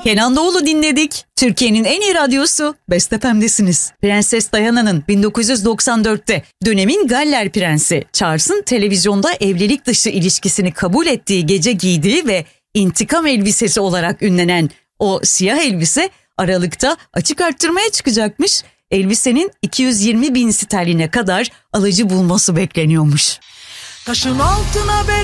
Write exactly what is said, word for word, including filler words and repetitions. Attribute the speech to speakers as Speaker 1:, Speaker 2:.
Speaker 1: Kenan Doğulu dinledik. Türkiye'nin en iyi radyosu Best F M'desiniz. Prenses Diana'nın bin dokuz yüz doksan dörtte dönemin Galler Prensi Charles'ın televizyonda evlilik dışı ilişkisini kabul ettiği gece giydiği ve intikam elbisesi olarak ünlenen o siyah elbise Aralık'ta açık arttırmaya çıkacakmış. Elbisenin iki yüz yirmi bin sterline kadar alıcı bulması bekleniyormuş.
Speaker 2: Taşın altına